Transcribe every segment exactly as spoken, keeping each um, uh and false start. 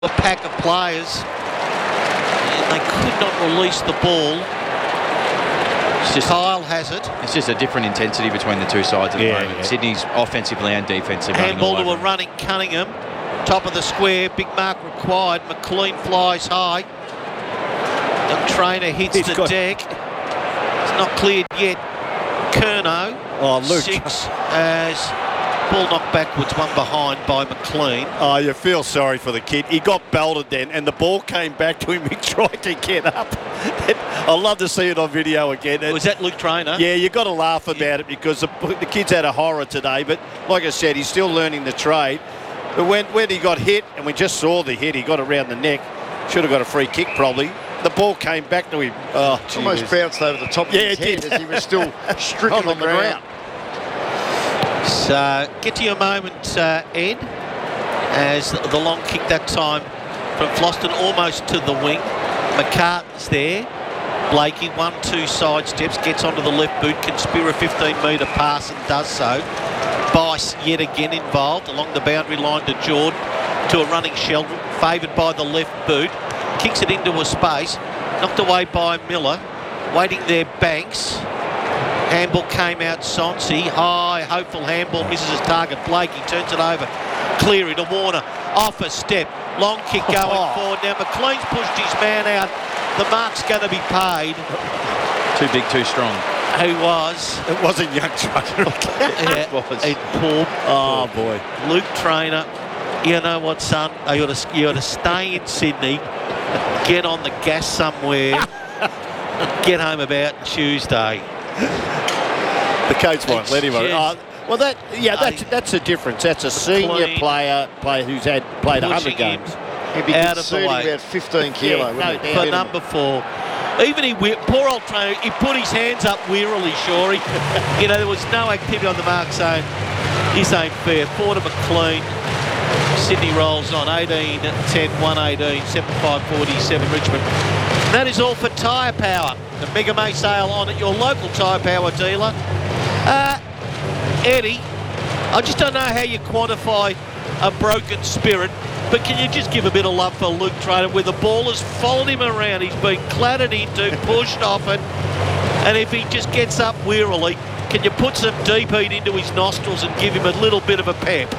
A pack of players, and they could not release the ball. It's just, Kyle has it. It's just a different intensity between the two sides at Yeah, the moment. yeah. Sydney's offensively and defensively. Handball to a running Cunningham. Top of the square, big mark required. McLean flies high. The trainer hits He's the got- deck. It's not cleared yet. Kerno, Oh, Luke. six, as ball knocked backwards, one behind by McLean. Oh, you feel sorry for the kid. He got belted then, and the ball came back to him. He tried to get up. I'd love to see it on video again. Was that Luke Trainer? Yeah, you've got to laugh about it because the, the kid's had a horror today. But like I said, he's still learning the trade. But when, when he got hit, and we just saw the hit, he got around the neck. Should have got a free kick probably. The ball came back to him. Oh, gee Almost whiz. bounced over the top of Yeah, his it head did. as he was still stricken On on the the, ground. ground. So, get to your moment, uh, Ed, as the long kick that time from Floston almost to the wing. McCartan's there. Blakey, one, two side steps, gets onto the left boot, can spear a fifteen metre pass and does so. Bice yet again involved along the boundary line to Jordan, to a running Sheldon, favoured by the left boot. Kicks it into a space, knocked away by Miller. Waiting there, Banks. Handball came out, Sonsi. High, hopeful handball, misses his target. Blakey turns it over. Cleary to Warner. Off a step. Long kick going Oh. forward. Now McLean's pushed his man out. The mark's going to be paid. Too big, too strong. Who was? It wasn't young Trainer. Yeah, was. it poor, Oh, boy. Luke Trainer. You know what, son? You got to, you got to stay in Sydney. Get on the gas somewhere. Get home about Tuesday. The coach won't let him. Yes. Oh, well, that yeah, that's that's a difference. That's a senior Clean. player, player who's had played one hundred Pushing him. games. He'd be Out of the conceding way. about fifteen kilo. Yeah, wouldn't no he? doubt. For Minimum. number four. Even he, whi- poor old Trainer, he put his hands up wearily, sure. He, you know, there was no activity on the mark saying, this ain't fair. Four to McLean. Sydney rolls on. eighteen ten, one eighteen, seven five forty-seven Richmond. That is all for Tyre Power. The Mega May sale on at your local Tyre Power dealer. Uh, Eddie, I just don't know how you quantify a broken spirit, but can you just give a bit of love for Luke Trainer, where the ball has followed him around, he's been clattered into, pushed off it, and if he just gets up wearily, can you put some deep heat into his nostrils and give him a little bit of a pep?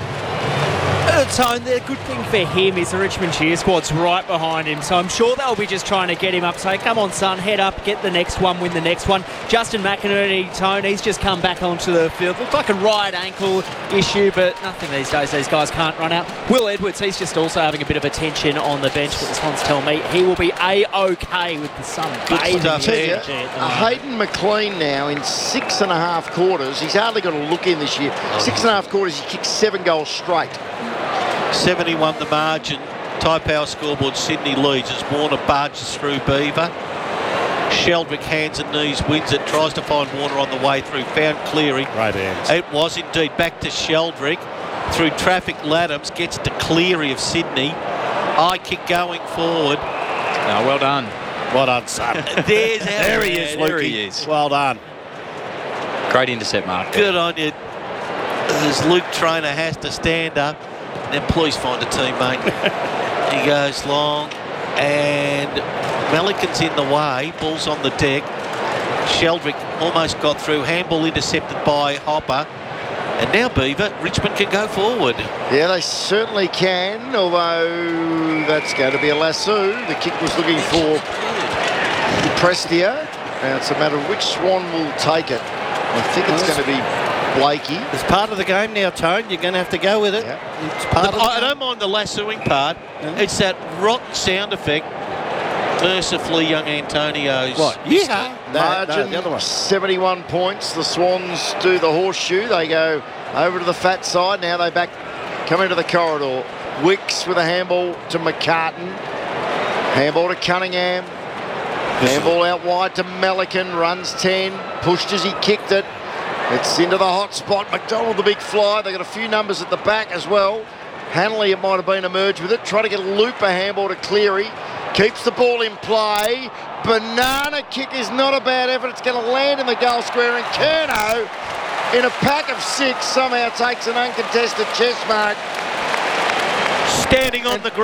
Uh, Tone, the good thing for him is the Richmond cheer squad's right behind him, so I'm sure they'll be just trying to get him up. Say, come on, son, head up, get the next one, win the next one. Justin McInerney, Tone, he's just come back onto the field. Looks like a right ankle issue, but nothing these days. These guys can't run out. Will Edwards, he's just also having a bit of attention on the bench, but the Swans tell me he will be A-OK with the sun Good bathing stuff, in Tell you, energy at the uh, moment. Hayden McLean now in six and a half quarters. He's hardly got a look in this year. Six and a half quarters, he kicked seven goals straight. seventy-one the margin. Tyre Power scoreboard, Sydney leads as Warner barges through Beaver. Sheldrick hands and knees, wins it, tries to find Warner on the way through, found Cleary. Right hands. It was indeed back to Sheldrick. Through traffic, Laddams gets to Cleary of Sydney. High kick going forward. No, well done. Well done, son. There's our There he man. is, There Lukey. he is. Well done. Great intercept, Mark. Good on you. As Luke Trainer has to stand up. Then please find a teammate. He goes long, and Melican's in the way. Ball's on the deck. Sheldrick almost got through. Handball intercepted by Hopper. And now Beaver, Richmond can go forward. Yeah, they certainly can, although that's going to be a lasso. The kick was looking for Prestia. Now it's a matter of which Swan will take it. I think it's going to be Blakey. It's part of the game now, Tone. You're going to have to go with it. Yeah. It's part Look, of the I I game. don't mind the lassoing part. It's that rotten sound effect. Mercifully, young Antonio's. What? Yeah. No, Margin no, the other one. seventy-one points. The Swans do the horseshoe. They go over to the fat side. Now they back, come into the corridor. Wicks with a handball to McCartan. Handball to Cunningham. Handball out wide to Melican. Runs ten. Pushed as he kicked it. It's into the hot spot. McDonald, the big fly. They got a few numbers at the back as well. Hanley, it might have been emerged with it. Try to get a looper handball to Cleary. Keeps the ball in play. Banana kick is not a bad effort. It's going to land in the goal square. And Kerno, in a pack of six, somehow takes an uncontested chest mark. Standing on the ground.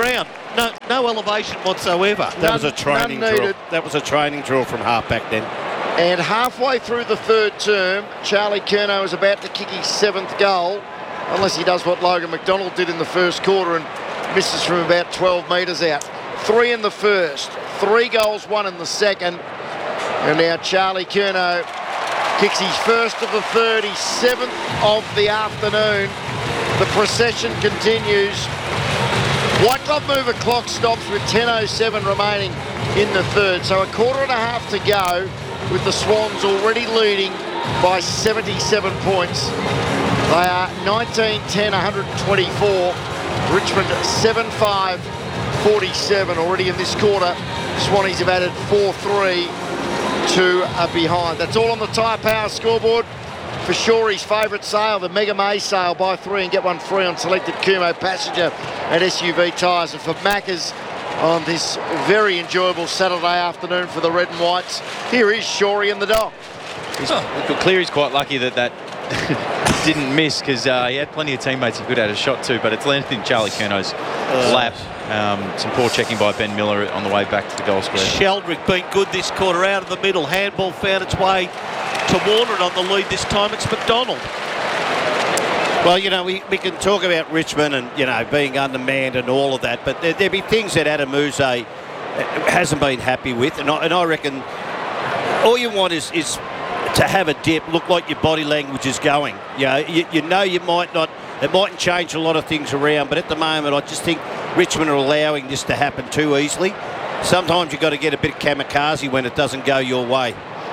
no, no elevation whatsoever. That was a None- training none drill. needed. That was a training drill from halfback then. And halfway through the third term, Charlie Curnow is about to kick his seventh goal, unless he does what Logan McDonald did in the first quarter and misses from about twelve metres out. Three in the first, three goals, one in the second. And now Charlie Curnow kicks his first of the third, his seventh of the afternoon. The procession continues. White glove mover clock stops with ten oh seven remaining in the third. So a quarter and a half to go, with the Swans already leading by seventy-seven points. They are nineteen ten, one hundred twenty-four. Richmond seven five, forty-seven. Already in this quarter, Swannies have added four three to a behind. That's all on the Tyre Power scoreboard. For Shorey's favourite sale, the Mega May sale, buy three and get one free on selected Kumo passenger and S U V tyres. And for Maccas on this very enjoyable Saturday afternoon for the Red and Whites, here is Shorey in the dock. Oh, Cleary's quite lucky that that didn't miss, because uh, he had plenty of teammates he could have had a shot to, but it's landed in Charlie Curnow's Uh. lap. Um, some poor checking by Ben Miller on the way back to the goal square. Sheldrick been good this quarter, out of the middle. Handball found its way to Warner on the lead this time. It's McDonald. Well, you know, we, we can talk about Richmond and, you know, being undermanned and all of that, but there, there'll be things that Adam Muse hasn't been happy with, and I, and I reckon all you want is, is to have a dip, look like your body language is going. You know, you, you know you might not, it mightn't change a lot of things around, but at the moment I just think Richmond are allowing this to happen too easily. Sometimes you've got to get a bit of kamikaze when it doesn't go your way.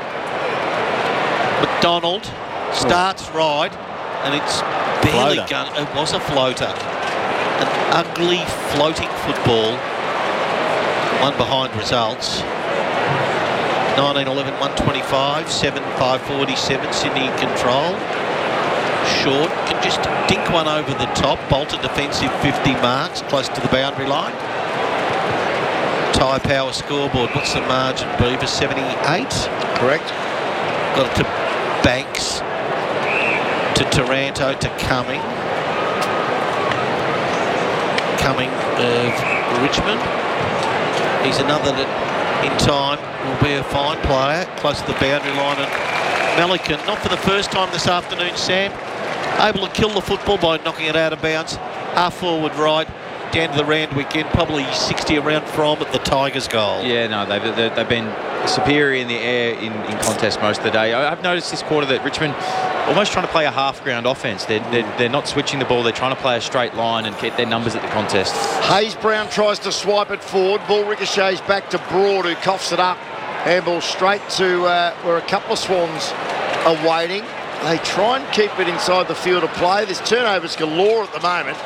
McDonald starts right, and it's barely Floater. going. It was a floater. An ugly floating football. One behind results. nineteen eleven, one twenty-five, seven five forty-seven, Sydney in control. Short, can just dink one over the top. Bolter defensive fifty marks, close to the boundary line. Tyre Power scoreboard, what's the margin, Beaver? seventy-eight? Correct. Got it to Banks, to Taranto, to Cumming. Cumming of Richmond. He's another that in time will be a fine player, close to the boundary line. And Melican, not for the first time this afternoon, Sam, able to kill the football by knocking it out of bounds. Half forward right, down to the Randwick end, probably sixty around from at the Tigers' goal. Yeah, no, they've, they've they've been superior in the air in, in contest most of the day. I- I've noticed this quarter that Richmond almost trying to play a half-ground offence. They're, they're, they're not switching the ball. They're trying to play a straight line and get their numbers at the contest. Hayes Brown tries to swipe it forward. Ball ricochets back to Broad, who coughs it up. Handball straight to uh, where a couple of Swans are waiting. They try and keep it inside the field of play. There's turnovers galore at the moment.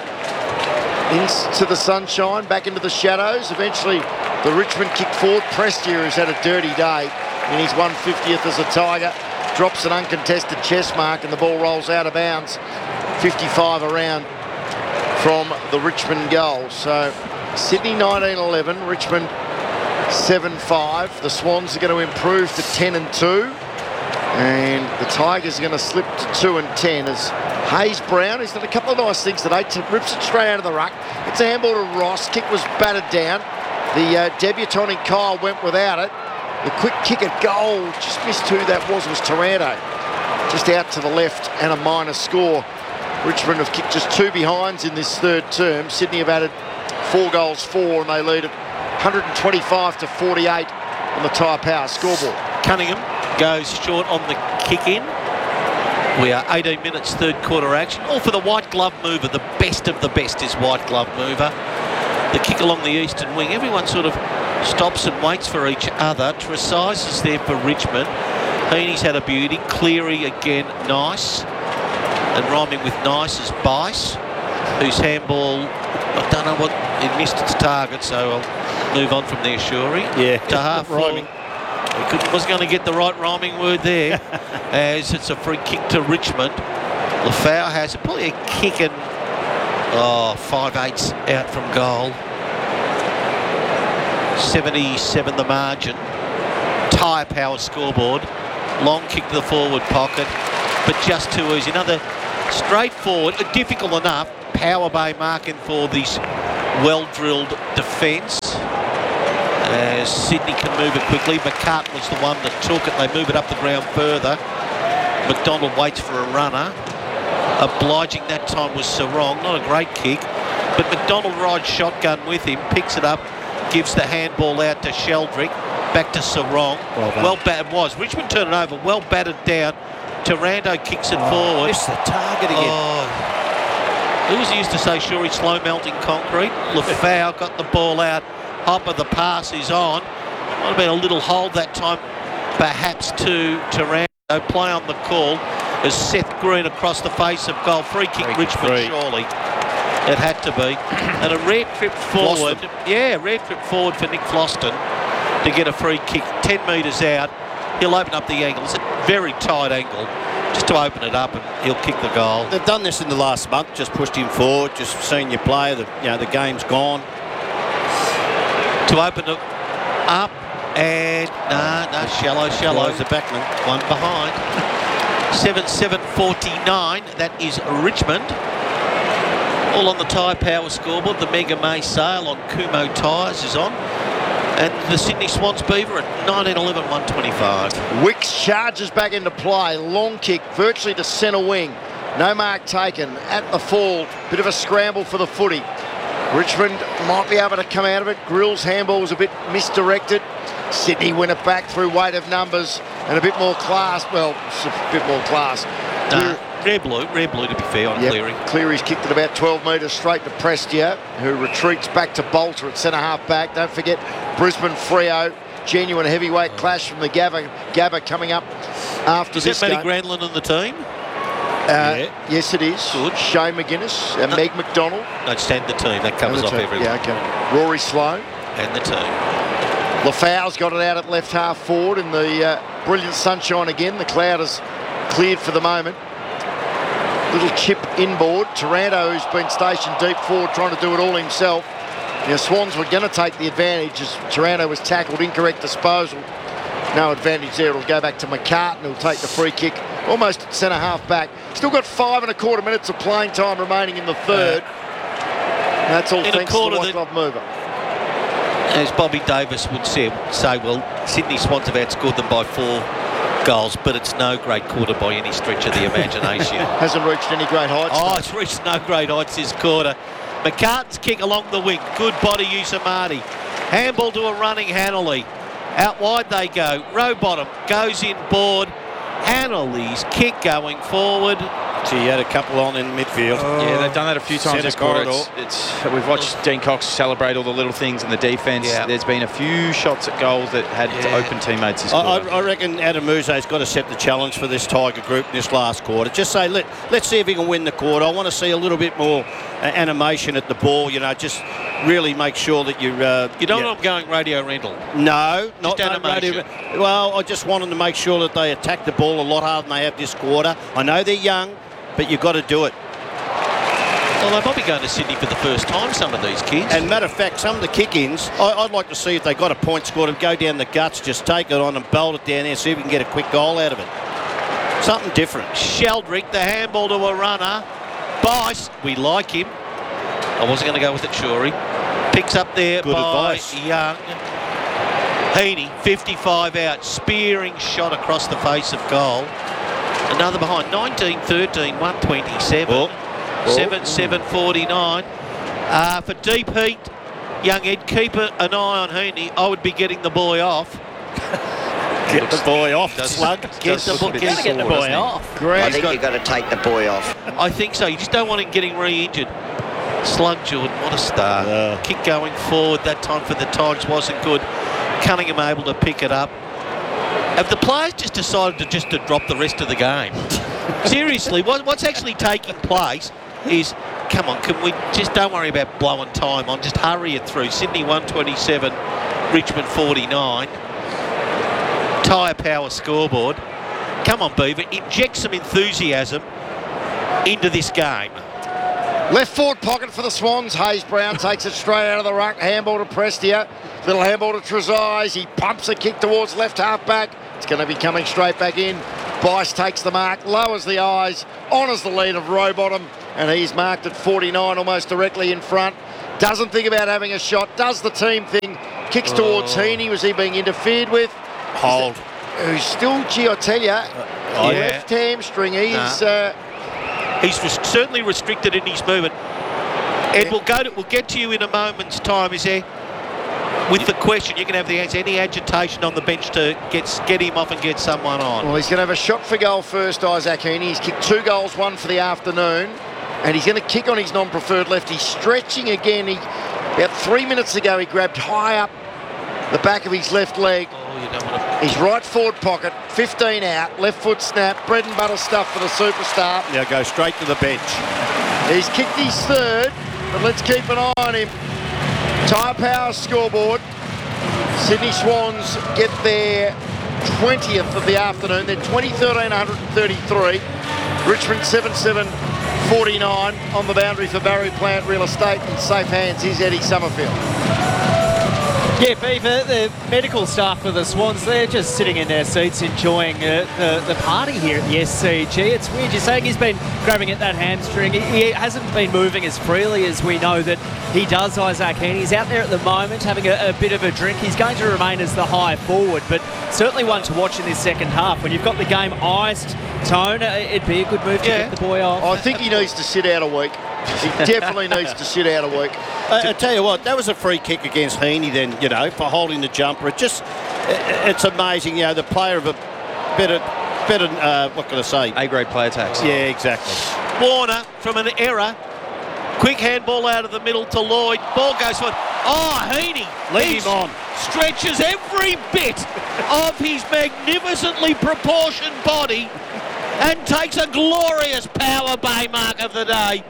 Into the sunshine, back into the shadows. Eventually, the Richmond kick forward. Prestia, who's had a dirty day in his one fiftieth as a Tiger, drops an uncontested chest mark and the ball rolls out of bounds. fifty-five around from the Richmond goal. So Sydney nineteen eleven, Richmond seven five. The Swans are going to improve to ten and two. And the Tigers are going to slip to two and ten as Hayes Brown, who's done a couple of nice things today, t- rips it straight out of the ruck. It's a handball to Ross. Kick was battered down. The uh, debutant in Kyle went without it. The quick kick at goal, just missed who that was, was Taranto. Just out to the left and a minor score. Richmond have kicked just two behinds in this third term. Sydney have added four goals, four, and they lead at one twenty-five to forty-eight on the Tyre Power scoreboard. Cunningham goes short on the kick in. We are eighteen minutes third quarter action. All for the white glove mover. The best of the best is white glove mover. The kick along the eastern wing. Everyone sort of stops and waits for each other. Tresize is there for Richmond. Heaney's had a beauty. Cleary again, nice. And rhyming with nice is Bice, whose handball, I don't know what, it missed its target, so I'll move on from there, Shuri. Yeah, To half rhyming. He couldn't, wasn't going to get the right rhyming word there, as it's a free kick to Richmond. Lafau has it, probably a kick and oh, five eighths out from goal. seventy-seven the margin. Tyre Power scoreboard. Long kick to the forward pocket, but just too easy. Another straightforward, difficult enough, Power Bay marking for these well-drilled defence. As Sydney can move it quickly. McCartan was the one that took it. They move it up the ground further. McDonald waits for a runner. Obliging that time was Sarong. Not a great kick, but McDonald rides shotgun with him, picks it up, gives the handball out to Sheldrick. Back to Sarong. Well done. Well batted was. Richmond turned it over. Well batted down. Taranto kicks it Oh, forward. missed the target again. Oh. Who was used to say, sure, he's slow melting concrete? Lafau got the ball out. Hopper, the pass is on. Might have been a little hold that time, perhaps to Taranto. Play on the call as Seth Green across the face of goal. Free kick, Free kick, Richmond, free. surely. It had to be. And a rare trip forward. Floston. Yeah, rare trip forward for Nick Floston to get a free kick ten metres out. He'll open up the angle. It's a very tight angle just to open it up, and he'll kick the goal. They've done this in the last month, just pushed him forward, just seen your player, the, you know, the game's gone. To open it up, and no, no, shallow, shallow. Close the backman. One behind. seven seven forty-nine. That is Richmond. All on the Tyre Power scoreboard. The Mega May sale on Kumo tyres is on. And the Sydney Swans Beaver at nineteen eleven one twenty-five. Wicks charges back into play. Long kick, virtually to centre wing. No mark taken at the fall. Bit of a scramble for the footy. Richmond might be able to come out of it. Grill's handball was a bit misdirected. Sydney win it back through weight of numbers and a bit more class. Well, a bit more class. No, rare blue, rare blue to be fair on Yep. Cleary. Cleary's kicked it about twelve metres straight to Prestia, who retreats back to Bolter at centre half back. Don't forget Brisbane Freo. Genuine heavyweight clash from the Gabba, Gabba coming up after Is this that Matty game. Granlund in the team? Uh, Yeah. Yes, it is. Good. Shane McGuinness and Meg McDonald. No, stand the team. That covers And the off team. everyone. Yeah, okay. Rory Sloane. And the team. Lafau's got it out at left half forward in the uh, brilliant sunshine again. The cloud is cleared for the moment. Little chip inboard. Taranto, who's been stationed deep forward, trying to do it all himself. The Swans were going to take the advantage as Taranto was tackled. Incorrect disposal. No advantage there. It'll go back to McCartan, who'll take the free kick almost at centre half back. Still got five and a quarter minutes of playing time remaining in the third. And that's all In a thanks to the quarter White that- Glove mover. As Bobby Davis would say, say, well, Sydney Swans have outscored them by four goals, but it's no great quarter by any stretch of the imagination. Hasn't reached any great heights. Oh, though. it's reached no great heights this quarter. McCartan's kick along the wing. Good body use of Marty. Handball to a running Hanley. Out wide they go. Rowbottom goes in board. Hanley's kick going forward. So you had a couple on in midfield. Yeah, they've done that a few times Centre this quarter. corridor. It's, it's, we've watched Dean Cox celebrate all the little things in the defence. Yeah. There's been a few shots at goals that had Yeah. open teammates this I, I, quarter. I reckon Adam Muse's got to set the challenge for this Tiger group in this last quarter. Just say, let, let's see if he can win the quarter. I want to see a little bit more uh, animation at the ball, you know, just really make sure that you're... Uh, You know yeah. what I'm going, Radio Rendell? No, not no animation. radio. Well, I just want them to make sure that they attack the ball a lot harder than they have this quarter. I know they're young, but you've got to do it. Well, they might be going to Sydney for the first time, some of these kids. And matter of fact, some of the kick-ins, I, I'd like to see if they got a point scored and go down the guts, just take it on and bolt it down there, see if we can get a quick goal out of it. Something different. Sheldrick, the handball to a runner. Bice, we like him. I wasn't going to go with it, Shorey. Picks up there Good by advice. Young. Heaney, fifty-five out, spearing shot across the face of goal. Another behind, nineteen thirteen, one twenty-seven. Oh. seven seven forty-nine. Uh, for deep heat, Young Ed, keep a- an eye on Heaney. I would be getting the boy off. Get the boy off, Does- slug. does Get the look a book- bit get sore, the doesn't boy he? off. I Grant's think got, you've got to take the boy off. I think so. You just don't want him getting re-injured. Slug Jordan, what a start. Yeah. Kick going forward that time for the Tigers wasn't good. Cunningham able to pick it up. Have the players just decided to just to drop the rest of the game? Seriously, what, what's actually taking place is, come on, can we just don't worry about blowing time on, just hurry it through. Sydney one twenty-seven, Richmond forty-nine. Tyre Power scoreboard. Come on, Beaver, inject some enthusiasm into this game. Left forward pocket for the Swans. Hayes Brown takes it straight out of the ruck. Handball to Prestia. Little handball to Trezise. He pumps a kick towards left half back. It's going to be coming straight back in. Bice takes the mark, lowers the eyes, honours the lead of Rowbottom, and he's marked at forty-nine, almost directly in front. doesn't think about having a shot, does the team thing, kicks towards Oh. Heaney. Was he being interfered with? Hold. Who's still, gee, I tell you, Oh, yeah. left hamstring. He's Nah. uh, He's res- certainly restricted in his movement. Ed, we'll go to, we'll get to you in a moment's time. Is there, with the question, you can have the answer. Any agitation on the bench to get get him off and get someone on? well, he's going to have a shot for goal first, Isaac Heaney. He's kicked two goals, one for the afternoon, and he's going to kick on his non-preferred left. He's stretching again. He, about three minutes ago, he grabbed high up the back of his left leg. Oh, you don't want to. His right forward pocket, fifteen out, left foot snap, bread and butter stuff for the superstar. Now go straight to the bench. He's kicked his third, but let's keep an eye on him. Tyre Power scoreboard. Sydney Swans get their twentieth of the afternoon. They're twenty thirteen one thirty-three. Richmond seven seven forty-nine on the boundary for Barry Plant Real Estate. In safe hands is Eddie Summerfield. Yeah, Beaver, the medical staff for the Swans, they're just sitting in their seats enjoying uh, the, the party here at the S C G. It's weird, you're saying he's been grabbing at that hamstring. He, he hasn't been moving as freely as we know that he does, Isaac Heaney. He's out there at the moment having a, a bit of a drink. He's going to remain as the high forward, but certainly one to watch in this second half. When you've got the game iced, Tone, uh, it'd be a good move to Yeah. get the boy off. I think he needs to sit out a week. He definitely needs to sit out a week. I, I tell you what, that was a free kick against Heaney then, you know, for holding the jumper. It just, it, it's amazing, you know, the player of a better, better, uh, what can I say? A-grade player tax. Yeah, exactly. Warner from an error. Quick handball out of the middle to Lloyd. Ball goes for. Oh, Heaney. Leave He him on. Stretches every bit of his magnificently proportioned body and takes a glorious power bay mark of the day.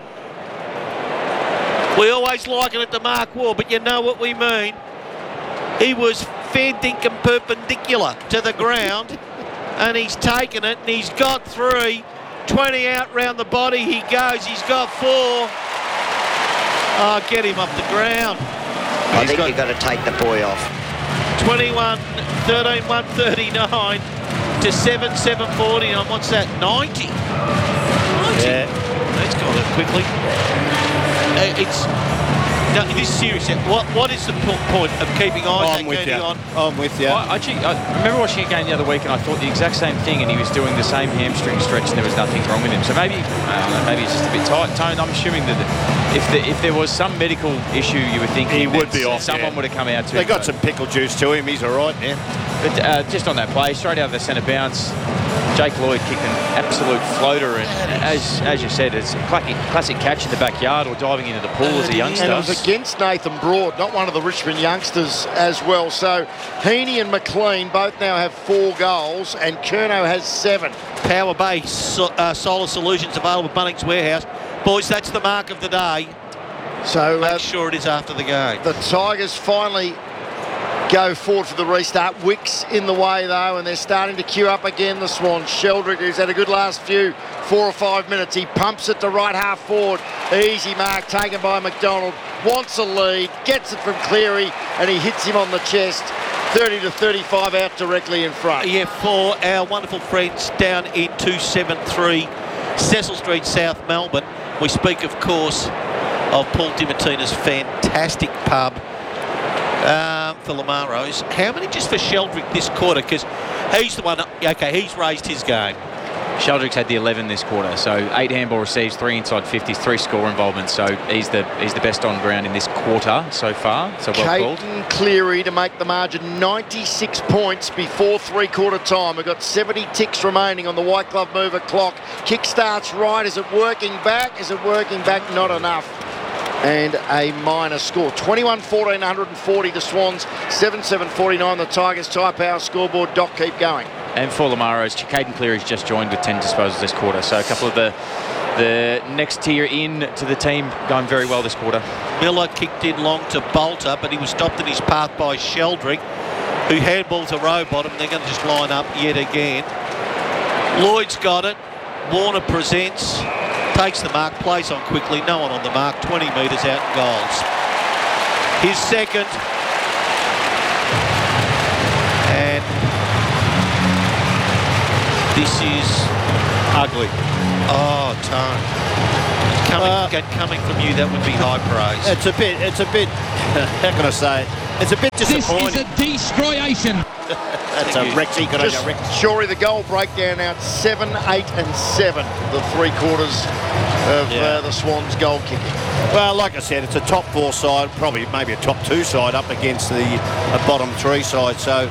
We always liken it to Mark Ward, but you know what we mean. He was fair dinkum perpendicular to the ground, and he's taken it, and he's got three. twenty out round the body he goes. He's got four. Oh, get him off the ground. I think you've got to take the boy off. twenty-one, thirteen, one thirty-nine to seven, seven forty-nine. What's that? ninety. ninety. Yeah. That's gone up quickly. Uh, it's no, this is serious. What what is the po- point of keeping Isaac I'm with you. Heaney on? I'm with you. I, actually, I remember watching a game the other week and I thought the exact same thing, and he was doing the same hamstring stretch and there was nothing wrong with him. So maybe, I don't know, maybe it's just a bit tight. Tone, I'm assuming that if the, if there was some medical issue, you would think He would that be off, someone yeah. would have come out to They him, got but- some pickle juice to him. He's all right now. But uh, just on that play, straight out of the centre bounce, Jake Lloyd kicked an absolute floater, and as as you said, it's a classic, classic catch in the backyard or diving into the pool as a youngster. And it was against Nathan Broad, not one of the Richmond youngsters as well. So Heaney and McLean both now have four goals, and Curnow has seven. Power Bay so, uh, Solar Solutions available at Bunnings Warehouse. Boys, that's the mark of the day. So Make uh, sure it is after the game. the Tigers finally go forward for the restart. Wicks in the way though, and they're starting to queue up again, the Swans. Sheldrick, who's had a good last few four or five minutes, he pumps it to right half forward. Easy mark taken by McDonald. Wants a lead, gets it from Cleary, and he hits him on the chest. thirty to thirty-five out directly in front. Yeah, for our wonderful friends down in two seventy-three Cecil Street, South Melbourne. We speak, of course, of Paul DiMartino's fantastic pub um, for Lamaros. How many just for Sheldrick this quarter? Because he's the one, okay, he's raised his game. Sheldrick's had the eleven this quarter, so eight handball receives, three inside fifties, three score involvements. So he's the he's the best on ground in this quarter so far. So well called. Caden Cleary to make the margin ninety-six points before three-quarter time. We've got seventy ticks remaining on the white glove mover clock. Kick starts right. Is it working back? Is it working back? Not enough. And a minor score. twenty-one fourteen one forty the Swans, seven seven forty-nine the Tigers. Tyre Power scoreboard. Doc, keep going. And for Lamaros, Caden Cleary's just joined with ten disposals this quarter. So a couple of the the next tier in to the team going very well this quarter. Miller kicked in long to Bolter, but he was stopped in his path by Sheldrick, who handballs a row bottom. They're going to just line up yet again. Lloyd's got it. Warner presents, takes the mark, plays on quickly. No one on the mark. twenty metres out and goals. His second. And this is Ugly. oh, Tone. Coming, Uh, and coming from you, that would be high praise. It's a bit, it's a bit, how can I say it? It's a bit disappointing. This is a destroyation. That's a Rexy, good on you, Just Rex. Shorey, the goal breakdown now at seven, eight and seven, the three quarters of Yeah. uh, the Swans goal kicking. Well, like I said, it's a top four side, probably maybe a top two side up against the a bottom three side. So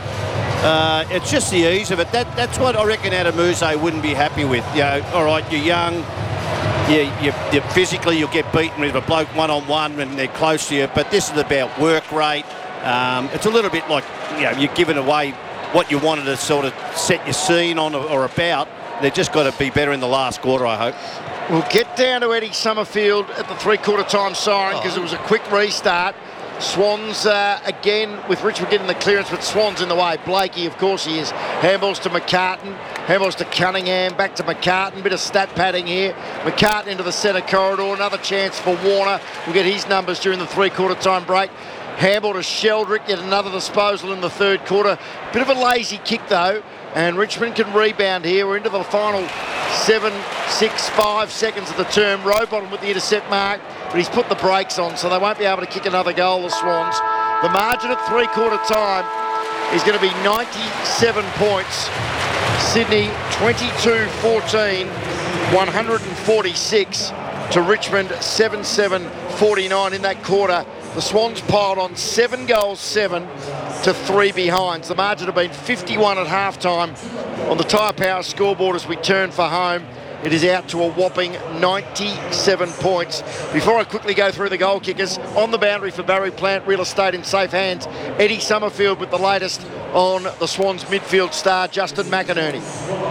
uh, it's just the ease of it. That That's what I reckon Adamuse wouldn't be happy with. You know, all right, you're young. You, you, you physically, you'll get beaten with a bloke one-on-one when they're close to you, but this is about work rate. Um, it's a little bit like, you know, you're giving away what you wanted to sort of set your scene on or, or about. They've just got to be better in the last quarter, I hope. We'll get down to Eddie Summerfield at the three-quarter time siren because it was a quick restart. Swans uh, again with Richmond getting the clearance, but Swans in the way. Blakey, of course, he is. Handballs to McCartan. Handballs to Cunningham. Back to McCartan. Bit of stat padding here. McCartan into the centre corridor. Another chance for Warner. We'll get his numbers during the three-quarter time break. Handball to Sheldrick. Yet another disposal in the third quarter. Bit of a lazy kick, though. And Richmond can rebound here. We're into the final seven, six, five seconds of the term. Rowbottom with the intercept mark, but he's put the brakes on, so they won't be able to kick another goal, the Swans. The margin at three-quarter time is going to be ninety-seven points. Sydney twenty-two fourteen, one hundred forty-six to Richmond seven seven forty-nine in that quarter. The Swans piled on seven goals, seven to three behinds. The margin have been fifty-one at halftime on the Tyre Power scoreboard as we turn for home. It is out to a whopping ninety-seven points. Before I quickly go through the goal kickers, on the boundary for Barry Plant Real Estate in safe hands, Eddie Summerfield with the latest on the Swans midfield star, Justin McInerney.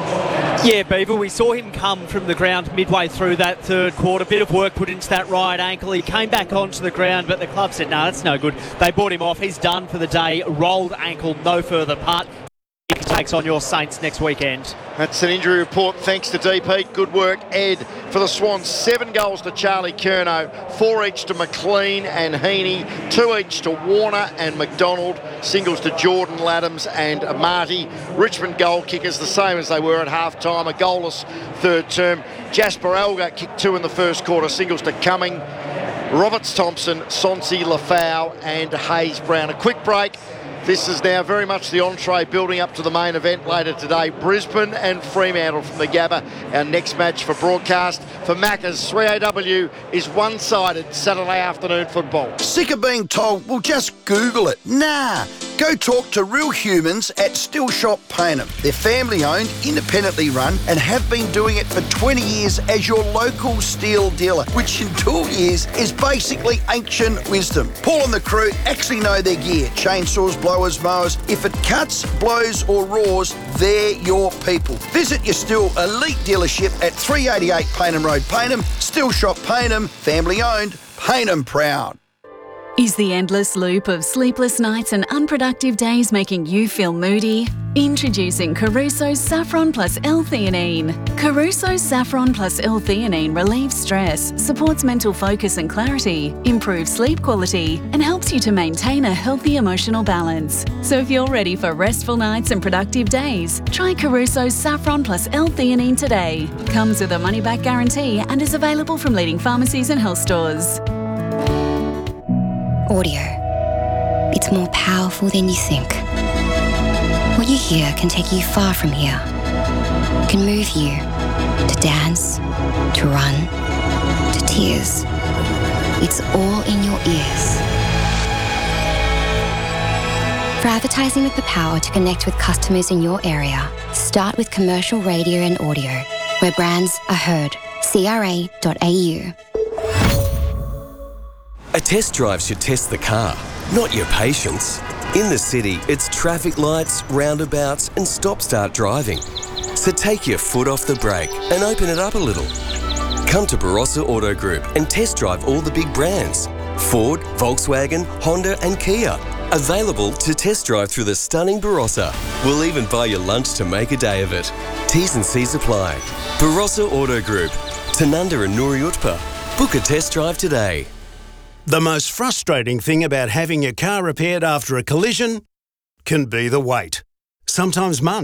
Yeah, Beaver, we saw him come from the ground midway through that third quarter. Bit of work put into that right ankle. He came back onto the ground, but the club said, no, that's no good. They brought him off. He's done for the day. Rolled ankle, no further putt. He takes on your Saints next weekend. That's an injury report thanks to D P. Good work, Ed, for the Swans. Seven goals to Charlie Curnow, four each to McLean and Heaney, two each to Warner and McDonald, singles to Jordan Laddams and Marty. Richmond goal kickers the same as they were at half-time, a goalless third term. Jasper Alger kicked two in the first quarter, singles to Cumming, Roberts Thompson, Sonsi Lafau and Hayes Brown. A quick break. This is now very much the entree building up to the main event later today. Brisbane and Fremantle from the Gabba. Our next match for broadcast for Macca's three A W is one-sided Saturday afternoon football. Sick of being told, well, just Google it. Nah. Go talk to real humans at Still Shop Payneham. They're family-owned, independently run, and have been doing it for twenty years as your local steel dealer, which in tool years is basically ancient wisdom. Paul and the crew actually know their gear. Chainsaws, blowers, mowers. If it cuts, blows or roars, they're your people. Visit your Still Elite dealership at three eighty-eight Payneham Road, Payneham. Still Shop Payneham, family-owned, Payneham proud. Is the endless loop of sleepless nights and unproductive days making you feel moody? Introducing Caruso's Saffron Plus L-Theanine. Caruso's Saffron Plus L-Theanine relieves stress, supports mental focus and clarity, improves sleep quality, and helps you to maintain a healthy emotional balance. So if you're ready for restful nights and productive days, try Caruso's Saffron Plus L-Theanine today. Comes with a money-back guarantee and is available from leading pharmacies and health stores. Audio. It's more powerful than you think. What you hear can take you far from here. Can move you to dance, to run, to tears. It's all in your ears. For advertising with the power to connect with customers in your area, start with commercial radio and audio, where brands are heard. C R A dot A U. A test drive should test the car, not your patience. In the city, it's traffic lights, roundabouts and stop-start driving. So take your foot off the brake and open it up a little. Come to Barossa Auto Group and test drive all the big brands. Ford, Volkswagen, Honda and Kia. Available to test drive through the stunning Barossa. We'll even buy you lunch to make a day of it. T's and C's apply. Barossa Auto Group. Tanunda and Nuriutpa. Book a test drive today. The most frustrating thing about having your car repaired after a collision can be the wait. Sometimes months,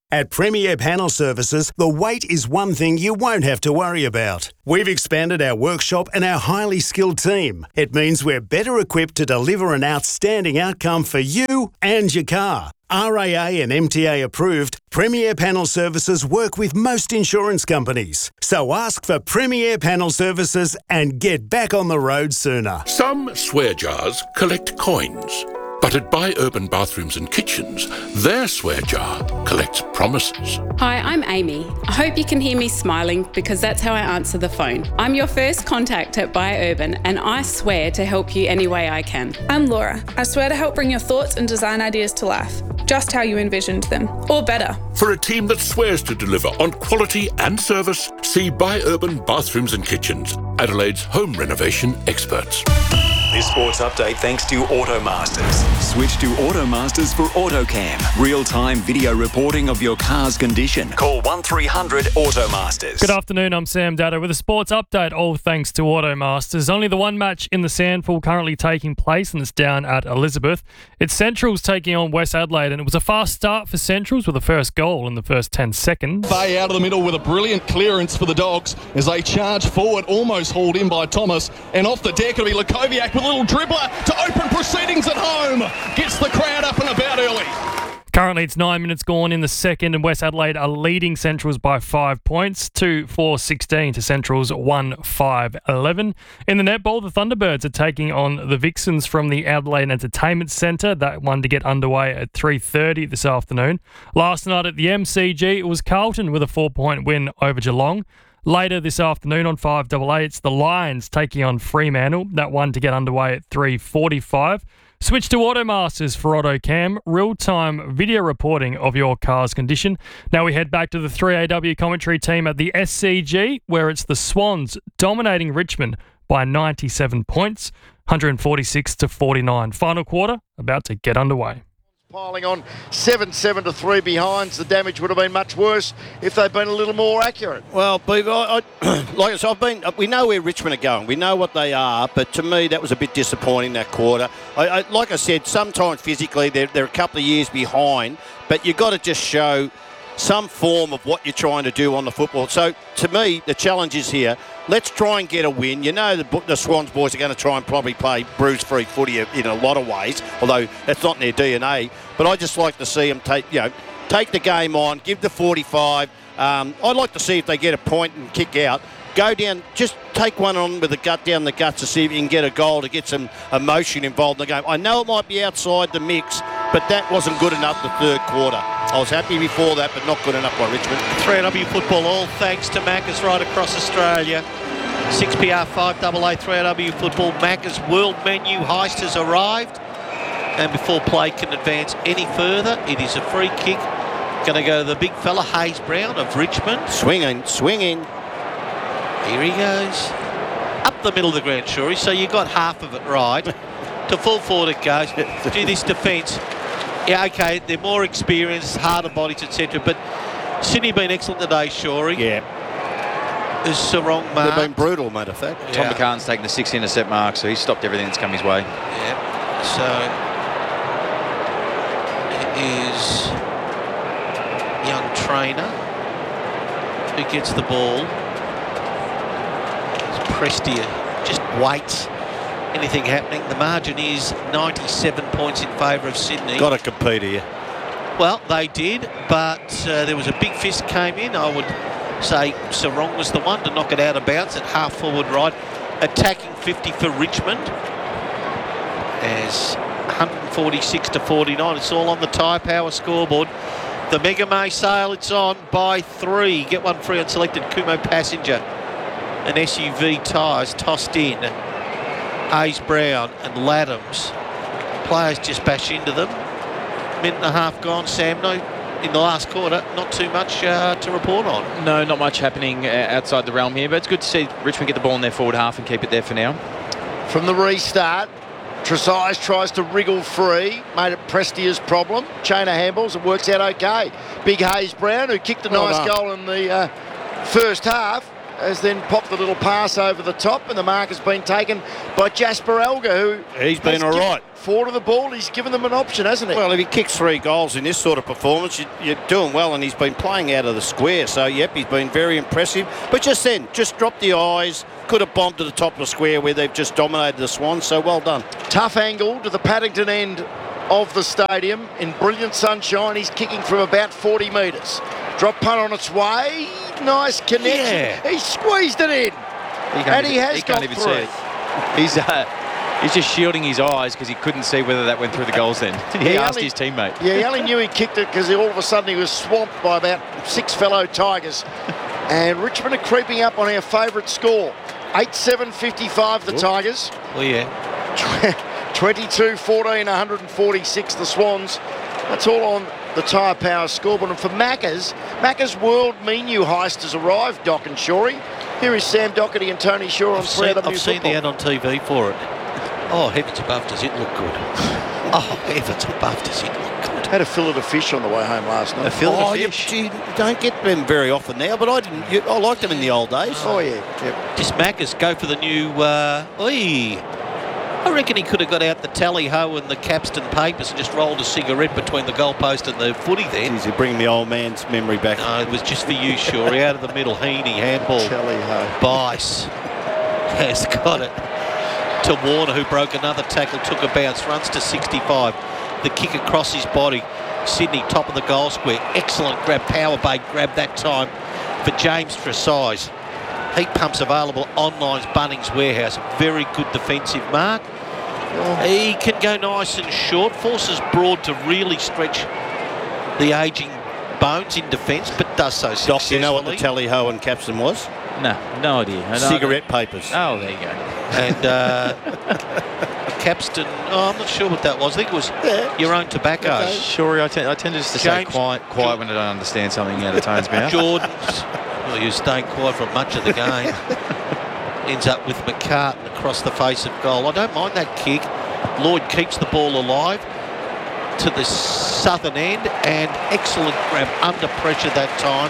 At Premier Panel Services, the wait is one thing you won't have to worry about. We've expanded our workshop and our highly skilled team. It means we're better equipped to deliver an outstanding outcome for you and your car. R A A and M T A approved, Premier Panel Services work with most insurance companies. So ask for Premier Panel Services and get back on the road sooner. Some swear jars collect coins. But at Buy Urban Bathrooms and Kitchens, their swear jar collects promises. Hi, I'm Amy. I hope you can hear me smiling because that's how I answer the phone. I'm your first contact at Buy Urban and I swear to help you any way I can. I'm Laura. I swear to help bring your thoughts and design ideas to life, just how you envisioned them, or better. For a team that swears to deliver on quality and service, see Buy Urban Bathrooms and Kitchens, Adelaide's home renovation experts. This sports update thanks to Automasters. Switch to Automasters for AutoCam. Real-time video reporting of your car's condition. Call one three hundred Automasters. Good afternoon, I'm Sam Dada with a sports update, all thanks to Automasters. Only the one match in the Sandful currently taking place, and it's down at Elizabeth. It's Centrals taking on West Adelaide, and it was a fast start for Centrals with the first goal in the first ten seconds. Bay out of the middle with a brilliant clearance for the Dogs as they charge forward, almost hauled in by Thomas, and off the deck it'll be Lukoviak with a little dribbler to open proceedings at home. Gets the crowd up and about early. Currently, it's nine minutes gone in the second, and West Adelaide are leading Centrals by five points, two four sixteen to Centrals one five eleven. In the netball, the Thunderbirds are taking on the Vixens from the Adelaide Entertainment Centre. That one to get underway at three thirty this afternoon. Last night at the M C G, it was Carlton with a four-point win over Geelong. Later this afternoon on five A A, it's the Lions taking on Fremantle. That one to get underway at three forty-five. Switch to Automasters for AutoCam, real-time video reporting of your car's condition. Now we head back to the three A W commentary team at the S C G, where it's the Swans dominating Richmond by ninety-seven points, one forty-six to forty-nine. Final quarter about to get underway. Piling on seven seven to three behinds. The damage would have been much worse if they'd been a little more accurate. Well, Beaver, I, I, like I said, I've been, we know where Richmond are going. We know what they are, but to me that was a bit disappointing, that quarter. I, I, like I said, sometimes physically they're, they're a couple of years behind, but you've got to just show some form of what you're trying to do on the football. So, to me, the challenge is here. Let's try and get a win. You know the, the Swans boys are going to try and probably play bruise-free footy in a lot of ways, although that's not in their D N A. But I just like to see them take, you know, take the game on, give the forty-five. Um, I'd like to see if they get a point and kick out. Go down, just take one on with the gut down the guts to see if you can get a goal to get some emotion involved in the game. I know it might be outside the mix, but that wasn't good enough the third quarter. I was happy before that, but not good enough by Richmond. three A W football, all thanks to Macca's right across Australia. six P R five A A three A W football. Macca's world menu heist has arrived. And before play can advance any further, it is a free kick. Going to go to the big fella, Hayes Brown of Richmond. Swinging, swinging. Here he goes. Up the middle of the ground, Shuri. So you got half of it right. To full forward it goes. Do this defence. Yeah, okay, they're more experienced, harder bodies, et cetera. But Sydney been excellent today, Shuri. Yeah. Is Sarong marked. They've been brutal, matter of fact. Tom Yeah. McCann's taken the six intercept mark, so he's stopped everything that's come his way. Yeah. So it is young trainer who gets the ball. It's Prestia. Just waits. Anything happening. The margin is ninety-seven points in favour of Sydney. Got to compete here. Well, they did, but uh, there was a big fist came in. I would say Sarong was the one to knock it out of bounds at half forward right. Attacking fifty for Richmond. As one forty-six to forty-nine. It's all on the Tyre Power scoreboard. The Mega May sale, it's on by three. Get one free on selected Kumo Passenger. An S U V tyres tossed in. Hayes Brown and Laddams. Players just bash into them. Minute and a half gone, Sam. No, in the last quarter, not too much uh, to report on. No, not much happening uh, outside the realm here, but it's good to see Richmond get the ball in their forward half and keep it there for now. From the restart, Tresize tries to wriggle free, made it Prestia's problem. Chain of handballs, it works out okay. Big Hayes Brown, who kicked a Well nice done. goal in the uh, first half, has then popped the little pass over the top, and the mark has been taken by Jasper Elgar, who He's been has all given right. Forward of the ball, he's given them an option, hasn't he? Well, if he kicks three goals in this sort of performance, you, you're doing well, and he's been playing out of the square. So, yep, he's been very impressive. But just then, just dropped the eyes, could have bombed to the top of the square where they've just dominated the Swans, so well done. Tough angle to the Paddington end of the stadium. In brilliant sunshine, he's kicking from about forty metres. Drop punt on its way. Nice connection. Yeah. He squeezed it in. He can't And even, he has he gone can't even through. see it. He's, uh, he's just shielding his eyes because he couldn't see whether that went through the goals then. He, He asked only- his teammate. Yeah, he only knew he kicked it because all of a sudden he was swamped by about six fellow Tigers. And Richmond are creeping up on our favourite score. eight seven fifty-five the Ooh. Tigers. Oh, yeah. twenty-two fourteen, one forty-six the Swans. That's all on the Tyre Power scoreboard. And for Macca's, Macca's World Menu Heist has arrived, Doc and Shorey. Here is Sam Doherty and Tony Shaw on I've three seen, W I've seen the Football. ad on T V for it. Oh, heavens above, does it look good? Oh, heavens above, does it look good? Had a fillet of fish on the way home last night. A fillet oh, of you, fish. you don't get them very often now, but I didn't. You, I liked them in the old days. Oh, yeah. Yep. Just Macca's go for the new. Uh, oi. I reckon he could have got out the tally ho and the Capstan papers and just rolled a cigarette between the goalpost and the footy then. He's bringing the old man's memory back. No, it was just for you, Shorey. Out of the middle, Heaney, handball. Tally ho. Bice has got it to Warner, who broke another tackle, took a bounce, runs to sixty-five. The kick across his body. Sydney, top of the goal square. Excellent grab, power bait grab that time for James Tresize. Heat pumps available online, Bunnings Warehouse. Very good defensive mark. He can go nice and short. Forces Broad to really stretch the ageing bones in defence, but does so Doc, successfully. you know what the tally ho and Capstan was? No, no idea. I don't- Cigarette papers. Oh, there you go. And uh, Capstan, oh, I'm not sure what that was. I think it was your own tobacco. Okay. Sure, I tend, I tend just to stay James- quiet, quiet when I don't understand something out of Tone's mouth. Jordan's, well, you stayed quiet for much of the game. Ends up with McCartan across the face of goal. I don't mind that kick. Lloyd keeps the ball alive to the southern end, and excellent grab under pressure that time.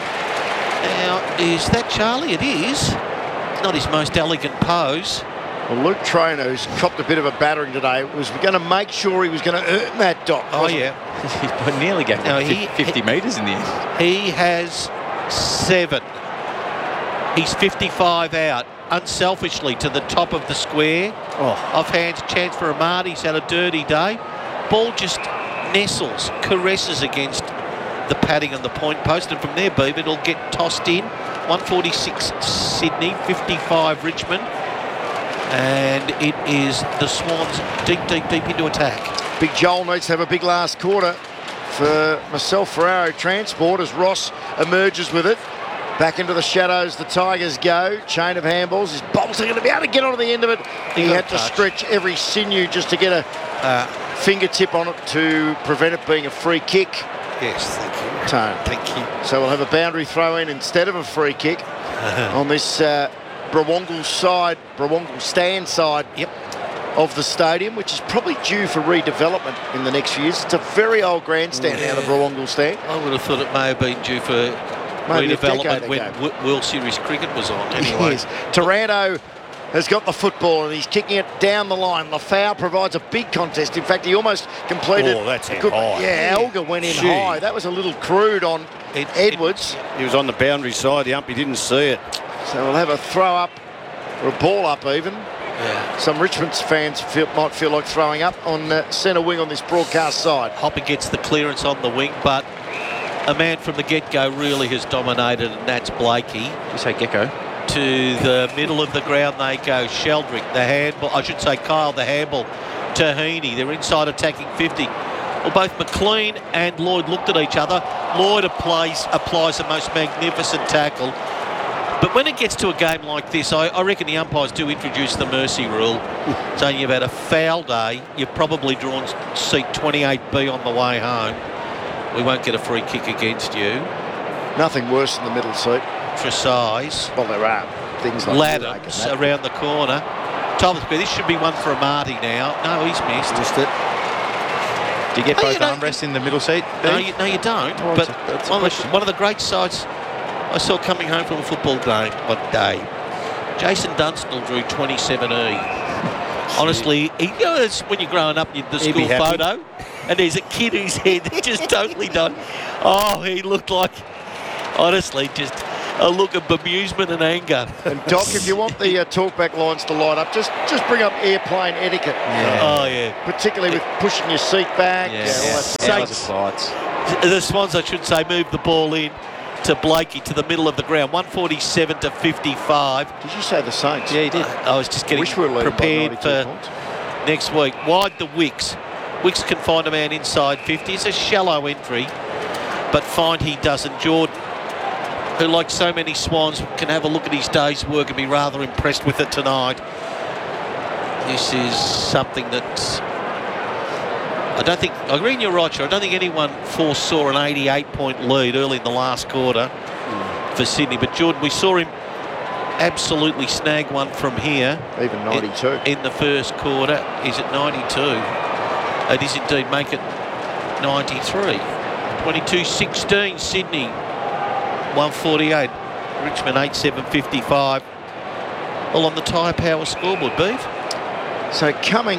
Now, is that Charlie? It is. Not his most elegant pose. Well, Luke Traynor, who's copped a bit of a battering today, was going to make sure he was going to earn that, Doc. Oh, wasn't he? yeah. He nearly gave No, him he- fifty metres in the end. He has seven. He's fifty-five out, unselfishly to the top of the square. Oh. Off hands, chance for Amati. He's had a dirty day. Ball just nestles, caresses against the padding on the point post, and from there, Beaver, it'll get tossed in. one forty-six Sydney, fifty-five Richmond. And it is the Swans deep, deep, deep into attack. Big Joel needs to have a big last quarter for Marcel Ferraro Transport as Ross emerges with it. Back into the shadows, the Tigers go. Chain of handballs. Is Bolter going to be able to get onto the end of it? He, He got had a to touch. stretch every sinew just to get a Uh, fingertip on it to prevent it being a free kick. yes, thank you. Tone. Thank you. So we'll have a boundary throw in instead of a free kick on this uh, Brawongle side, Brawongle stand side Yep. of the stadium, which is probably due for redevelopment in the next few years. It's a very old grandstand now, the Brawongle stand. I would have thought it may have been due for Maybe a redevelopment decade when ago. w- World Series cricket was on. Anyway, Yes. Taranto has got the football and he's kicking it down the line. Lafau provides a big contest. In fact, he almost completed. Oh, that's a in good- high. Yeah, Elgar went in Gee. high. That was a little crude on It- Edwards. He was on the boundary side. The umpy didn't see it. So we'll have a throw up or a ball up even. yeah. Some Richmond fans feel, might feel like throwing up on uh, centre wing on this broadcast side. Hopper gets the clearance on the wing, but a man from the get-go really has dominated, and that's Blakey. You say Gecko? To the middle of the ground they go. Sheldrick, the handball, I should say Kyle, the handball to Heaney. They're inside attacking fifty. Well, both McLean and Lloyd looked at each other. Lloyd applies, applies the most magnificent tackle. But when it gets to a game like this, I, I reckon the umpires do introduce the mercy rule. Saying you've had a foul day, you've probably drawn seat twenty-eight B on the way home. We won't get a free kick against you. Nothing worse than the middle seat. Tresize. Well, there are things like Laddams that. around the corner. Thomas, this should be one for Amati now. No, he's missed. Missed it. Do you get Oh, both you know- armrests in the middle seat? No, Dave? you, no, you don't. Oh, but that's a- that's a one, of the, question. one of the great sides, I saw coming home from a football game one day. Jason Dunstall drew twenty-seven E. Honestly, he, you know, it's when you're growing up, you the He'd be school happy. photo, and there's a kid whose head just totally done. Oh, he looked like, honestly, just a look of bemusement and anger. And Doc, if you want the uh, talkback lines to light up, just just bring up airplane etiquette. Yeah. Oh, yeah. Particularly with pushing your seat back. Yeah. Yeah, all that Yeah. stuff. The Swans, I should say, moved the ball in to Blakey to the middle of the ground, one forty-seven to fifty-five. Did you say the Saints? Yeah, he did. I was just getting Wish we were leading by prepared ninety-two for points. next week. Wide the Wicks. Wicks can find a man inside fifty. It's a shallow entry, but find he doesn't. Jordan, who like so many Swans, can have a look at his day's work and be rather impressed with it tonight. This is something that I don't think, I agree, you're right, sure. I don't think anyone foresaw an eighty-eight point lead early in the last quarter for Sydney. But Jordan, we saw him absolutely snag one from here. Even ninety-two. In, in the first quarter. Is it ninety-two? It is indeed, make it ninety-three. twenty-two sixteen Sydney, one forty-eight. Richmond eight seven fifty-five. All on the Tyre Power scoreboard, Beef. So coming,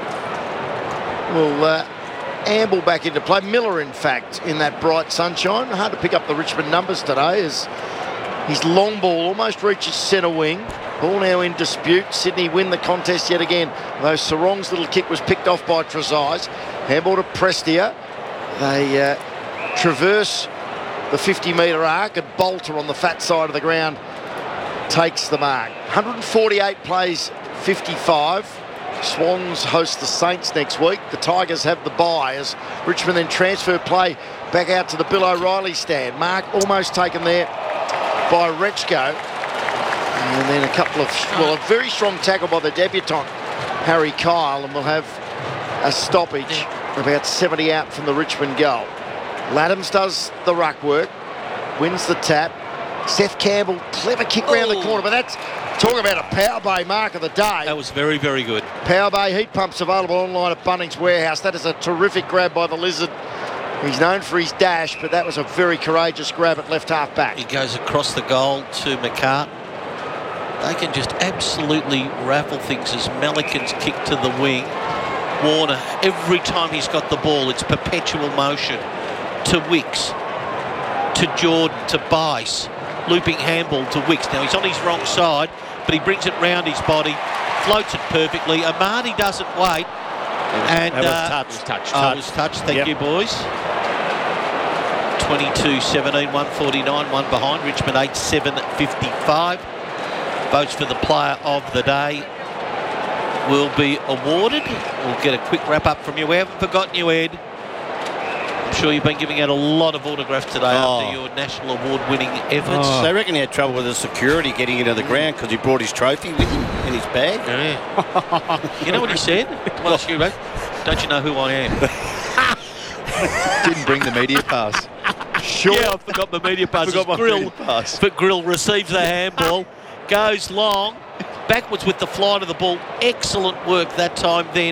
will uh, amble back into play. Miller, in fact, in that bright sunshine. Hard to pick up the Richmond numbers today as his long ball almost reaches centre wing. Ball now in dispute. Sydney win the contest yet again, though Sarong's little kick was picked off by Trezise. Handball to Prestia. They uh, traverse the fifty metre arc, and Bolter on the fat side of the ground takes the mark. one forty-eight plays fifty-five. Swans host the Saints next week. The Tigers have the bye as Richmond then transfer play back out to the Bill O'Reilly stand. Mark almost taken there by Rechko. And then a couple of, well, a very strong tackle by the debutant, Harry Kyle, and we'll have a stoppage about seventy out from the Richmond goal. Laddams does the ruck work, wins the tap. Seth Campbell, clever kick round the corner, but that's, talk about a Power Bay mark of the day. That was very, very good. Power Bay heat pumps available online at Bunnings Warehouse. That is a terrific grab by the Lizard. He's known for his dash, but that was a very courageous grab at left half back. He goes across the goal to McCartan. They can just absolutely raffle things as Melican's kick to the wing. Warner, every time he's got the ball, it's perpetual motion. To Wicks, to Jordan, to Bice. Looping handball to Wicks. Now he's on his wrong side, but he brings it round his body, floats it perfectly. Amadi doesn't wait. And That was uh, touch. Was touch, oh, touch. it was touched. Thank Yep. you, boys. twenty-two seventeen, one forty-nine, one behind. Richmond eight seven fifty-five. Votes for the player of the day will be awarded. We'll get a quick wrap up from you. We haven't forgotten you, Ed. I'm sure you've been giving out a lot of autographs today Oh. after your national award-winning efforts. They reckon he had trouble with the security getting into the ground because he brought his trophy with him in his bag. Yeah. You know what he said? Well, ask you, mate. Don't you know who I am? Didn't bring the media pass. Sure. Yeah, I forgot my media pass. Forgot my Grill, media pass. But Grill receives the handball, goes long, backwards with the flight of the ball. Excellent work that time then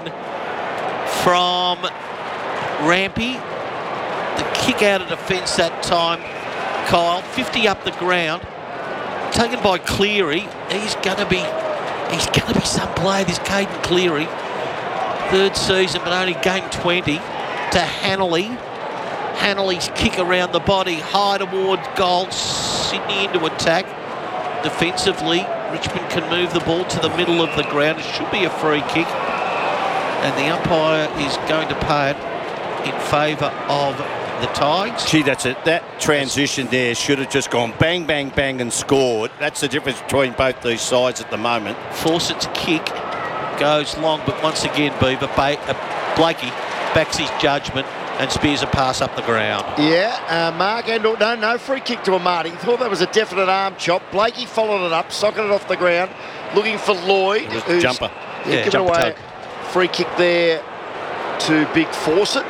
from Rampy. The kick out of defence that time, Kyle, fifty up the ground, taken by Cleary. He's going to be, he's going to be some player, this Caden Cleary. Third season, but only game twenty to Hanley. Hanley's kick around the body, high towards goal. Sydney into attack. Defensively, Richmond can move the ball to the middle of the ground. It should be a free kick, and the umpire is going to pay it in favour of the Tigers. Gee, that's it. That transition there should have just gone bang, bang, bang and scored. That's the difference between both these sides at the moment. Fawcett's kick goes long, but once again, Beaver, ba- uh, Blakey backs his judgment and spears a pass up the ground. Yeah, uh, Mark and no, no free kick to Amadi. Thought that was a definite arm chop. Blakey followed it up, socketed it off the ground, looking for Lloyd. It was the who's- jumper. Yeah, Yeah, giving jumper away tug. free kick there to Big Fawcett,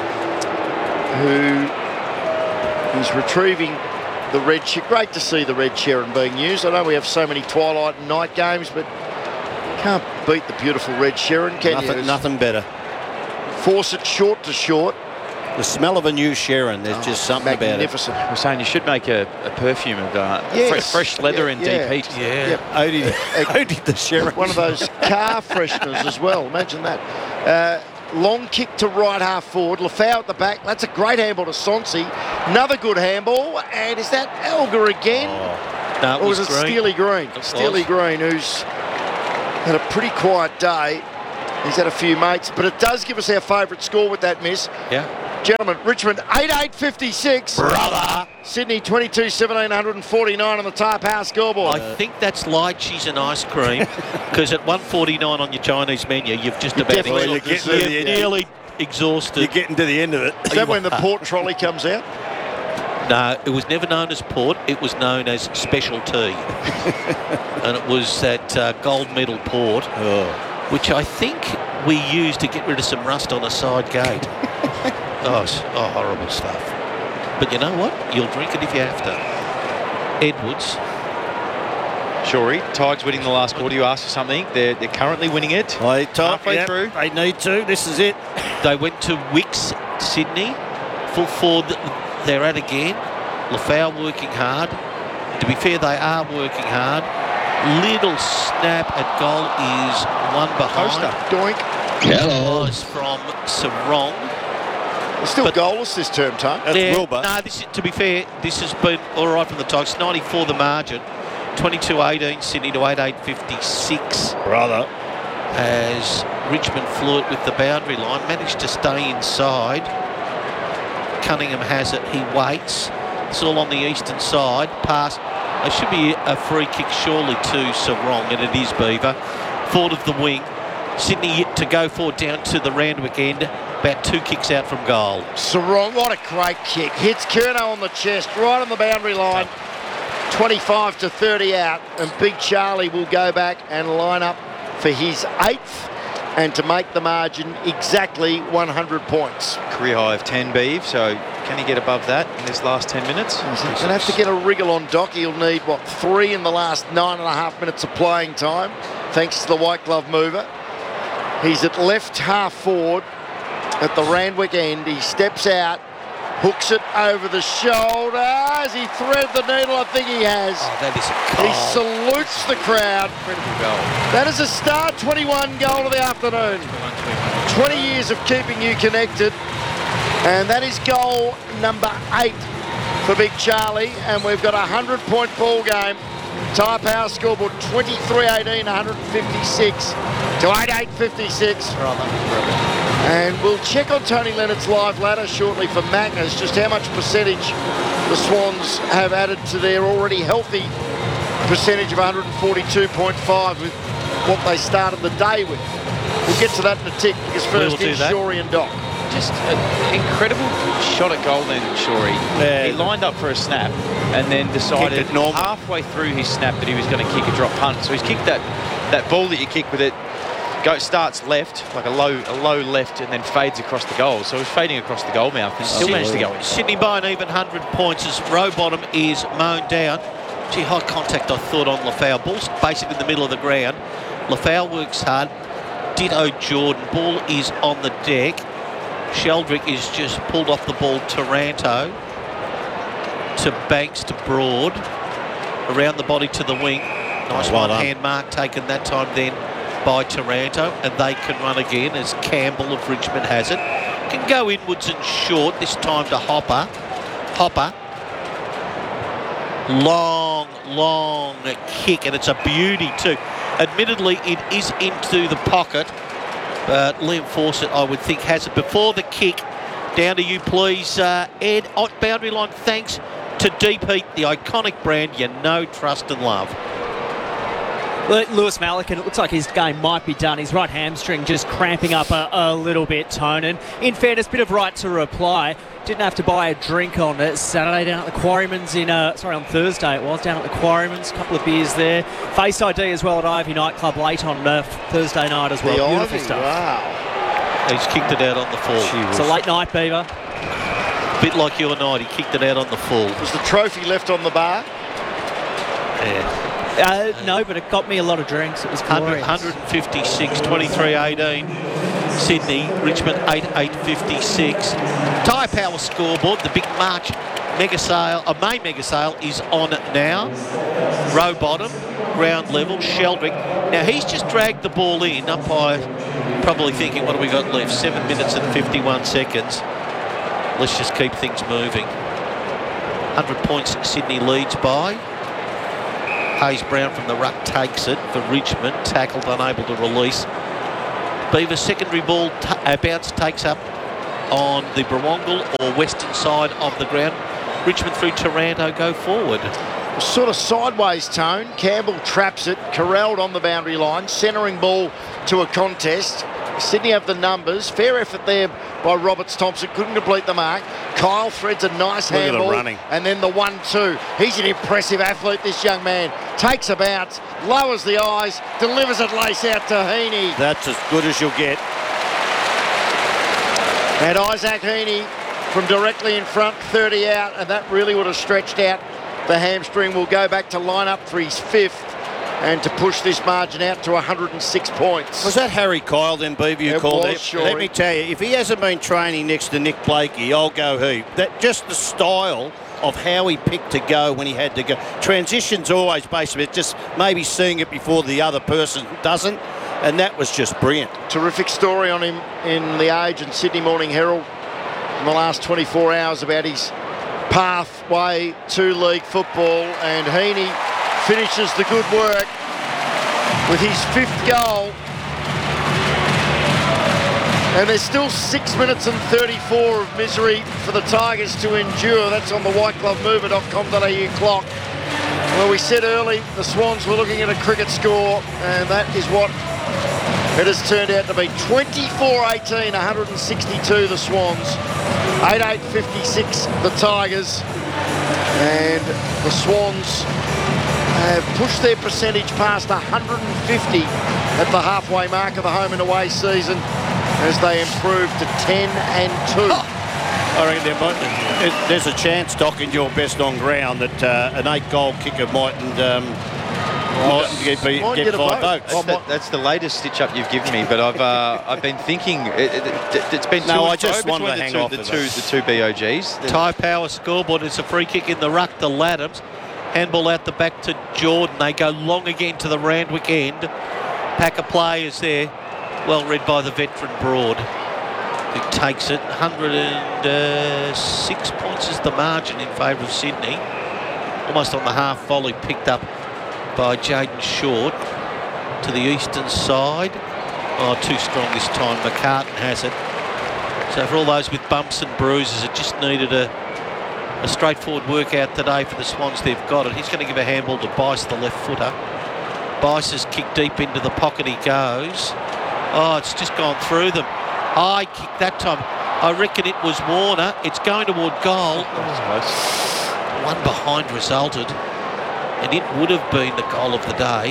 who is retrieving the red chair. Great to see the red Sharon being used. I know we have so many twilight and night games, but can't beat the beautiful red Sharon, can Nothing, you? nothing better. Fawcett short to short. The smell of a new Sharon. There's Oh, just something about it. magnificent. We're saying you should make a, a perfume of uh, Yes. fresh, fresh leather Yeah, and yeah. deep heat. Yeah. Odie, Odie the Sharon. One of those car fresheners as well. Imagine that. Uh, long kick to right half forward. Lafau at the back. That's a great handball to Sonsi. Another good handball. And is that Elga again? Oh, no, it or was, was it Green. Steely Green? It Steely was. Green, who's had a pretty quiet day. He's had a few mates, but it does give us our favourite score with that miss. Yeah. Gentlemen, Richmond eight eight fifty-six. Brother. Sydney twenty-two seventeen one forty-nine on the Tyre Power scoreboard. I think that's lychees and ice cream, because at one forty-nine on your Chinese menu, you've just about definitely- you're getting to the you're end. nearly exhausted. You're getting to the end of it. Is that when the port trolley comes out? No, it was never known as port. It was known as special tea, and it was at uh, gold medal port, Oh. which I think we used to get rid of some rust on a side gate. oh, s- oh, horrible stuff. But you know what? You'll drink it if you have to. Edwards. Shorey, Tigers winning the last quarter. You asked for something. They're, they're currently winning it. I told Halfway yep, through. They need to. This is it. They went to Wicks, Sydney. Full forward, they're at again. Lafau working hard. To be fair, they are working hard. Little snap at goal is one behind. Coaster. Doink. Hello. Was from Sarong. They're still goalless this term, Tom. That's Yeah, Wilbur. No, this is, to be fair, this has been all right from the Tigers. ninety-four the margin. twenty-two eighteen Sydney to eight eight fifty-six. Brother. As Richmond flew it with the boundary line, managed to stay inside. Cunningham has it, he waits. It's all on the eastern side. Pass. It should be a free kick surely to Sarong, and it is Beaver. Forward of the wing. Sydney yet to go forward down to the Randwick end. About two kicks out from goal. Sarong, what a great kick. Hits Curnow on the chest, right on the boundary line. twenty-five to thirty out, and Big Charlie will go back and line up for his eighth and to make the margin exactly one hundred points. Career high of ten, Beeve. So can he get above that in this last ten minutes? He's going to have to get a wriggle on Doc. He'll need, what, three in the last nine and a half minutes of playing time, thanks to the white glove mover. He's at left half forward at the Randwick end. He steps out, hooks it over the shoulder. As he thread the needle, I think he has. Oh, that is a He goal. salutes the crowd. Incredible goal. That is a star twenty-one goal of the afternoon. twenty years of keeping you connected. And that is goal number eight for Big Charlie. And we've got a one hundred point ball game. Tyre Power scoreboard twenty-three eighteen, one fifty-six to eight eight fifty-six. And we'll check on Tony Leonard's live ladder shortly for Magnus, just how much percentage the Swans have added to their already healthy percentage of one forty-two point five with what they started the day with. We'll get to that in a tick, because We first will do is that. Shorey and Doc. Just an incredible shot at goal then, Shorey. Yeah. He lined up for a snap and then decided Kicked it normal. halfway through his snap that he was going to kick a drop punt. So he's kicked that, that ball that you kick with it, go starts left, like a low a low left, and then fades across the goal. So he's fading across the goal mouth and still managed to go in. Sydney by an even one hundred points as Rowbottom is mown down. Gee, high contact I thought on Lafau. Ball's basically in the middle of the ground. Lafau works hard. Ditto Jordan. Ball is on the deck. Sheldrick is just pulled off the ball. Taranto to Banks to Broad. Around the body to the wing. Nice Oh, well one done. hand mark taken that time then by Taranto, and they can run again as Campbell of Richmond has it. Can go inwards and short, this time to Hopper. Hopper. Long, long kick, and it's a beauty too. Admittedly, it is into the pocket, but Liam Fawcett, I would think, has it before the kick. Down to you, please, uh, Ed. On boundary line, thanks to Deep Heat, the iconic brand you know, trust and love. Lewis Malikan, it looks like his game might be done. His right hamstring just cramping up a, a little bit, Tonin. In fairness, bit of right to reply. Didn't have to buy a drink on it. Saturday down at the Quarryman's in, uh, sorry, on Thursday it was, down at the Quarryman's. A couple of beers there. Face I D as well at Ivy Nightclub late on uh, Thursday night as well. The Beautiful Ivy, stuff. wow. He's kicked it out on the full. It's a late night, Beaver. Bit like your night, he kicked it out on the full. Was the trophy left on the bar? Yeah. Uh, no, but it got me a lot of drinks. It was one glorious. hundred, one fifty-six, twenty-three eighteen. Sydney. Richmond eight eight fifty-six. Tyre Power scoreboard, the big March mega sale, a May mega sale is on now. Row bottom, ground level, Sheldrick. Now he's just dragged the ball in, umpire probably thinking, what have we got left? Seven minutes and fifty-one seconds. Let's just keep things moving. one hundred points Sydney leads by. Hayes Brown from the ruck takes it for Richmond. Tackled, unable to release. Beaver secondary ball t- uh, bounce takes up on the Barwongal or western side of the ground. Richmond through Taranto go forward. Sort of sideways tone. Campbell traps it, corralled on the boundary line, centering ball to a contest. Sydney have the numbers. Fair effort there by Roberts Thompson. Couldn't complete the mark. Kyle threads a nice Look at the handball. running. And then the one two. He's an impressive athlete, this young man. Takes a bounce, lowers the eyes, delivers it lace out to Heaney. That's as good as you'll get. And Isaac Heaney from directly in front, thirty out, and that really would have stretched out the hamstring. Will go back to line up for his fifth and to push this margin out to one hundred six points. Was that Harry Kyle then, Beaver, you It called was, it? sure. Let me tell you, if he hasn't been training next to Nick Blakey, I'll go heap. That just the style of how he picked to go when he had to go. Transition's always based on it, just maybe seeing it before the other person doesn't, and that was just brilliant. Terrific story on him in the Age and Sydney Morning Herald in the last twenty-four hours about his pathway to league football, and Heaney finishes the good work with his fifth goal. And there's still six minutes and thirty-four of misery for the Tigers to endure. That's on the white glove mover dot com dot a u clock. Well, we said early the Swans were looking at a cricket score, and that is what it has turned out to be. twenty-four eighteen, one hundred sixty-two the Swans, eight eight fifty-six the Tigers, and the Swans have pushed their percentage past one hundred fifty at the halfway mark of the home and away season as they improve to ten and two. I reckon there might, there's a chance, Doc, in your best on ground that uh, an eight-goal kicker mightn't, um, mightn't get, be, Might get get a five vote. votes. That's the, that's the latest stitch-up you've given me, but I've uh, I've been thinking it, it, it, it's been No, two I just between wanted to the hang two, off the of two, it. the two B O Gs. The- Tyre Power scoreboard. It's a free kick in the ruck to Laddams. Handball out the back to Jordan. They go long again to the Randwick end. Pack of players there. Well read by the veteran Broad, who takes it. one hundred six points is the margin in favour of Sydney. Almost on the half volley, picked up by Jaden Short to the eastern side. Oh, too strong this time. McCartan has it. So for all those with bumps and bruises, it just needed a, a straightforward workout today for the Swans. They've got it. He's going to give a handball to Bice, the left footer. Bice has kicked deep into the pocket. He goes. Oh, it's just gone through them. High kick that time. I reckon it was Warner. It's going toward goal. One behind resulted, and it would have been the goal of the day.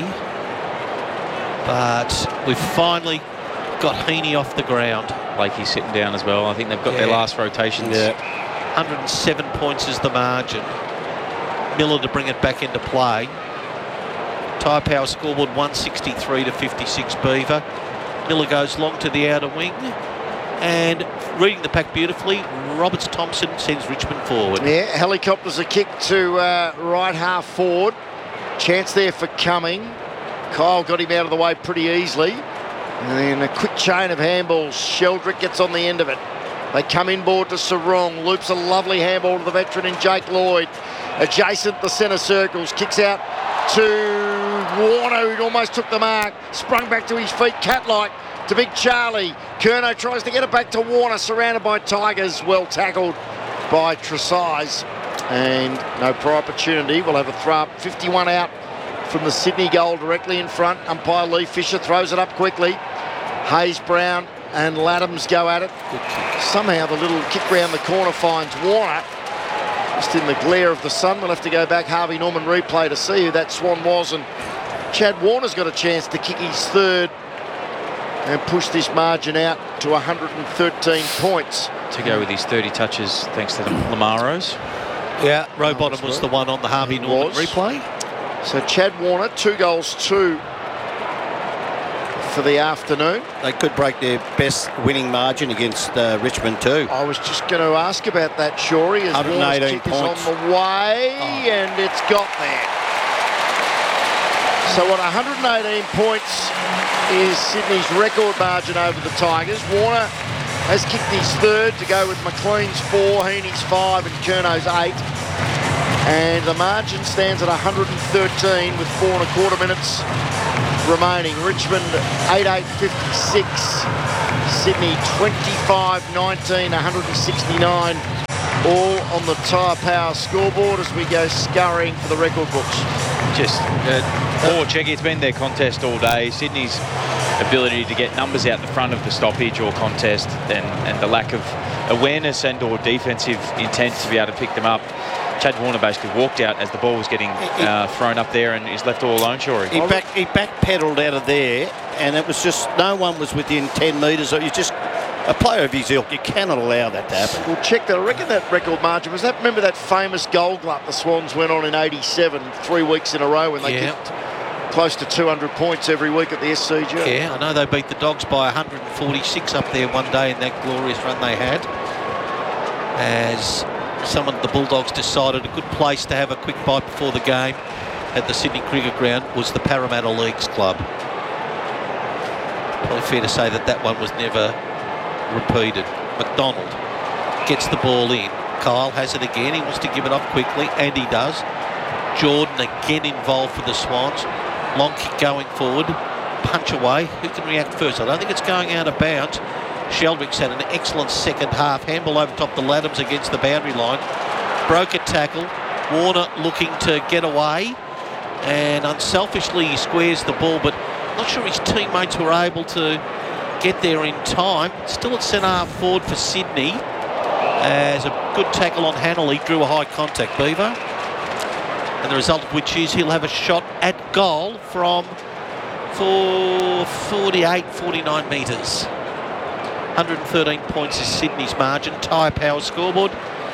But we've finally got Heaney off the ground. Blakey's sitting down as well. I think they've got Yeah. their last rotations. Yeah. one hundred seven points is the margin. Miller to bring it back into play. Tyre Power scoreboard one sixty-three to fifty-six Beaver. Miller goes long to the outer wing, and reading the pack beautifully, Roberts Thompson sends Richmond forward. Yeah, helicopters a kick to uh, right half forward. Chance there for Cumming. Kyle got him out of the way pretty easily. And then a quick chain of handballs. Sheldrick gets on the end of it. They come inboard to Sarong. Loops a lovely handball to the veteran in Jake Lloyd. Adjacent the centre circles. Kicks out to Warner, who almost took the mark. Sprung back to his feet, cat-like, to Big Charlie. Curnow tries to get it back to Warner, surrounded by Tigers. Well tackled by Tresize. And no prior opportunity. We'll have a throw up. fifty-one out from the Sydney goal directly in front. Umpire Lee Fisher throws it up quickly. Hayes Brown and Laddams go at it. Somehow the little kick round the corner finds Warner. Just in the glare of the sun. We'll have to go back Harvey Norman replay to see who that Swan was. And Chad Warner's got a chance to kick his third and push this margin out to one hundred thirteen points. To go with his thirty touches thanks to the Lamaros. Yeah, Rowbottom was the one on the Harvey Norman replay. So Chad Warner, two goals, two for the afternoon. They could break their best winning margin against uh, Richmond too. I was just going to ask about that, Shorey, as one hundred eighteen Warner's kick is points. on the way, oh. and it's got there. So what, one hundred eighteen points is Sydney's record margin over the Tigers. Warner has kicked his third to go with McLean's four, Heaney's five and Kerno's eight. And the margin stands at one hundred thirteen with four and a quarter minutes remaining. Richmond eight eight fifty-six, Sydney twenty-five nineteen, one hundred sixty-nine, all on the Tyre Power scoreboard as we go scurrying for the record books. Just uh, poor Checky. It's been their contest all day. Sydney's ability to get numbers out the front of the stoppage or contest, and, and the lack of awareness and or defensive intent to be able to pick them up. Chad Warner basically walked out as the ball was getting uh, thrown up there and is left all alone, Shorey. He back he backpedaled out of there, and it was just no one was within ten metres. You just a player of his ilk, you cannot allow that to happen. We'll check that. I reckon that record margin was that. Remember that famous goal glut the Swans went on in eighty-seven, three weeks in a row when they Yeah. kicked close to two hundred points every week at the S C G. Yeah, I know they beat the Dogs by one hundred forty-six up there one day in that glorious run they had. As some of the Bulldogs decided a good place to have a quick bite before the game at the Sydney Cricket Ground was the Parramatta Leagues Club. Probably fair to say that that one was never repeated. McDonald gets the ball in. Kyle has it again. He wants to give it off quickly, and he does. Jordan again involved for the Swans. Long kick going forward. Punch away. Who can react first? I don't think it's going out of bounds. Sheldrick's had an excellent second half. Handball over top the Laddams against the boundary line. Broke a tackle. Warner looking to get away. And unselfishly he squares the ball, but not sure his teammates were able to get there in time. Still at centre half forward for Sydney. As a good tackle on Hanley drew a high contact, Beaver. And the result of which is he'll have a shot at goal from for forty-eight, forty-nine metres. one hundred thirteen points is Sydney's margin. Tyre Power scoreboard.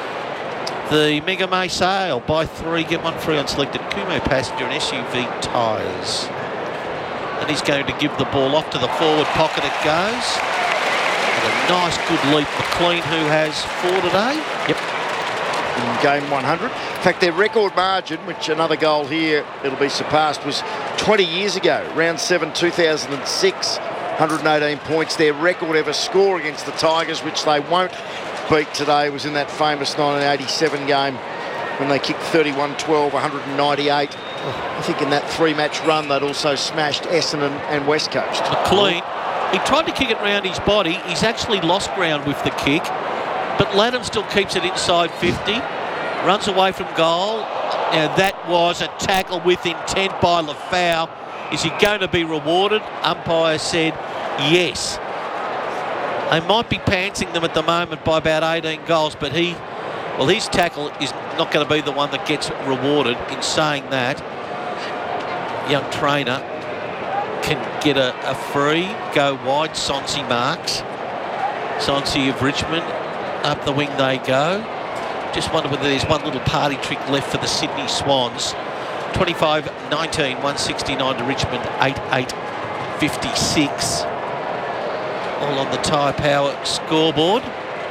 The Mega May sale. Buy three, get one free on selected Kumo passenger and S U V tyres. And he's going to give the ball off to the forward pocket. It goes. And a nice good leap. McLean, who has four today. Yep. In game one hundred. In fact, their record margin, which another goal here, it'll be surpassed, was twenty years ago. Round seven, two thousand six. one hundred eighteen points. Their record ever score against the Tigers, which they won't beat today, was in that famous nineteen eighty-seven game when they kicked thirty-one twelve, one hundred ninety-eight. I think in that three-match run they'd also smashed Essendon and West Coast. McLean, he tried to kick it round his body. He's actually lost ground with the kick, but Laddam still keeps it inside fifty. Runs away from goal. Now that was a tackle with intent by Lafau. Is he going to be rewarded? Umpire said yes. They might be pantsing them at the moment by about eighteen goals, but he, well, his tackle is not going to be the one that gets rewarded. In saying that, young trainer can get a, a free, go wide. Sonsi marks. Sonsi of Richmond, up the wing they go. Just wonder whether there's one little party trick left for the Sydney Swans. twenty-five nineteen, one sixty-nine to Richmond, eight eight fifty-six. All on the Tyre Power scoreboard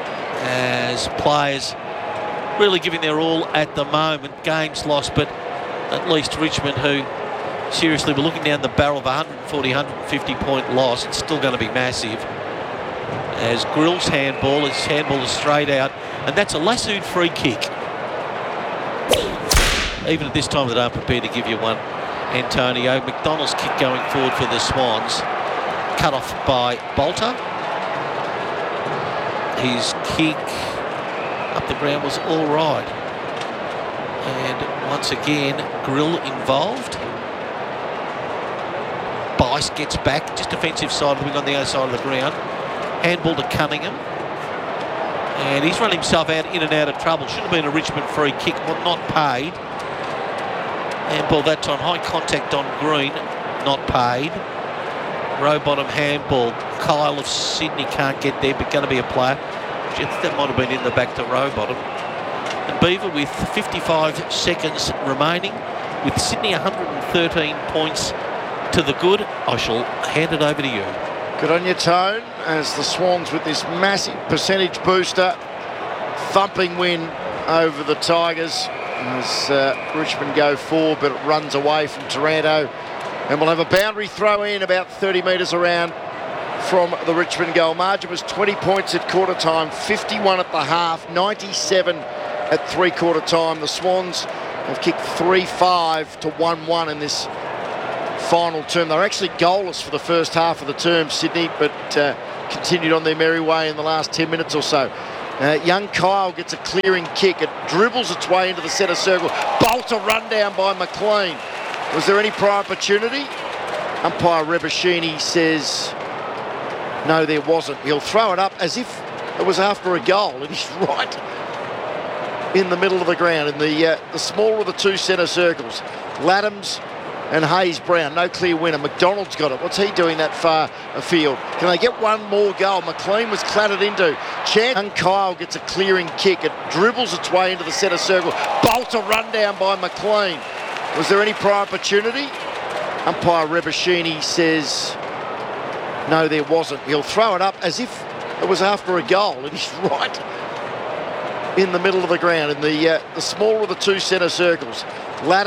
as players really giving their all at the moment. Games lost, but at least Richmond, who seriously were looking down the barrel of a one forty, one fifty point loss. It's still going to be massive. As Grill's handball, his handball is straight out, and that's a lassoed free kick. Even at this time of the day, I'm prepared to give you one. Antonio McDonald's kick going forward for the Swans. Cut off by Bolter. His kick up the ground was all right. And once again, Grill involved. Bice gets back, just defensive side of the wing on the other side of the ground. Handball to Cunningham. And he's run himself out in and out of trouble. Should have been a Richmond free kick, but not paid. Handball that time, high contact on Green, not paid. Row bottom handball. Kyle of Sydney can't get there, but going to be a player. That might have been in the back to row bottom. And Beaver with fifty-five seconds remaining, with Sydney one hundred thirteen points to the good, I shall hand it over to you. Good on you, Tone, as the Swans with this massive percentage booster. Thumping win over the Tigers as uh, Richmond go forward, but it runs away from Taranto. And we'll have a boundary throw in about thirty metres around from the Richmond goal. Margin was twenty points at quarter time, fifty-one at the half, ninety-seven at three quarter time. The Swans have kicked three five to one one in this final term. They're actually goalless for the first half of the term, Sydney, but uh, continued on their merry way in the last ten minutes or so. Uh, young Kyle gets a clearing kick. It dribbles its way into the centre circle. Bolt a run down by McLean. Was there any prior opportunity? Umpire Rebashini says no, there wasn't. He'll throw it up as if it was after a goal, and he's right in the middle of the ground, in the uh, the smaller of the two centre circles. Laddams and Hayes Brown, no clear winner. McDonald's got it. What's he doing that far afield? Can they get one more goal? McLean was clattered into. Chance. Young Kyle gets a clearing kick. It dribbles its way into the centre circle. Bolt a run down by McLean. Was there any prior opportunity? Umpire Rebashini says no, there wasn't. He'll throw it up as if it was after a goal, and he's right in the middle of the ground, in the uh, the smaller of the two centre circles. Laddams